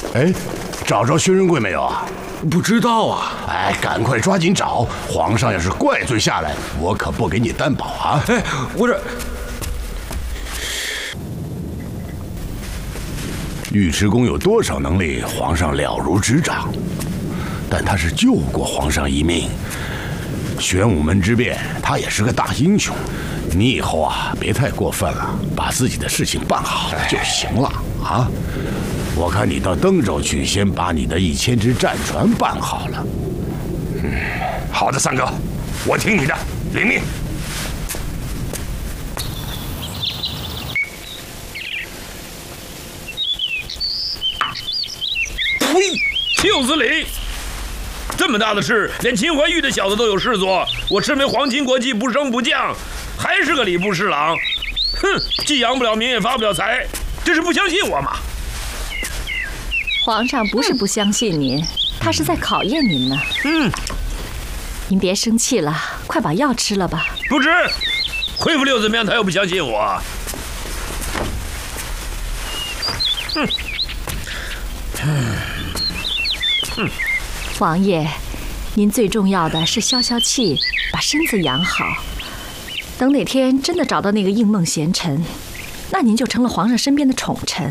哎，找着薛仁贵没有啊？ 不知道啊。 哎，赶快抓紧找！皇上要是怪罪下来，我可不给你担保啊！ 哎，我这尉迟恭有多少能力，皇上了如指掌。但他是救过皇上一命，玄武门之变，他也是个大英雄。你以后啊，别太过分了，把自己的事情办好就行了啊！我看你到登州去，先把你的1000只战船办好了。 好的，三哥，我听你的，领命。 呸！邱司令，这么大的事，连秦怀玉这小子都有事做，我身为皇亲国戚，不升不降，还是个礼部侍郎。哼，既扬不了名，也发不了财，这是不相信我吗？ 皇上不是不相信您，他是在考验您呢。您别生气了，快把药吃了吧。 不吃，恢复6怎么样？他又不相信我。 王爷，您最重要的是消消气，把身子养好。等哪天真的找到那个应梦贤臣，那您就成了皇上身边的宠臣。